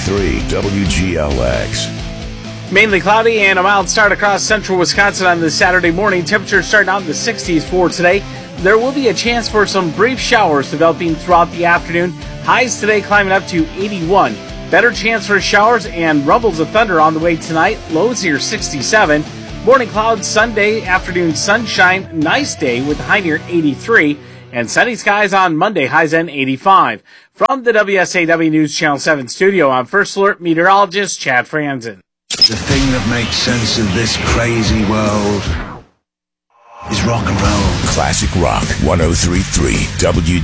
103.3 WGLX. Mainly cloudy and a mild start across central Wisconsin on this Saturday morning. Temperatures starting out in the 60s for today. There will be a chance for some brief showers developing throughout the afternoon. Highs today climbing up to 81. Better chance for showers and rumbles of thunder on the way tonight. Lows here 67. Morning clouds Sunday, afternoon sunshine. Nice day with a high near 83. And sunny skies on Monday, highs in 85. From the WSAW News Channel 7 studio, I'm First Alert meteorologist Chad Franzen. The thing that makes sense of this crazy world is rock and roll. Classic Rock 103.3 WGLX.